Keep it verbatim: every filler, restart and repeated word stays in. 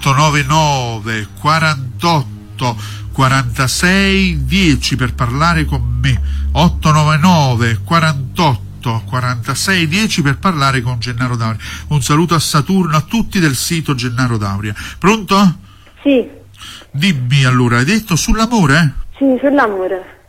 otto nove nove quarantotto quarantasei dieci per parlare con me. otto nove nove quarantotto quarantasei dieci per parlare con Gennaro Dauria. Un saluto a Saturno, a tutti del sito Gennaro Dauria. Pronto? Sì. Dimmi allora, hai detto sull'amore? Sì, sull'amore.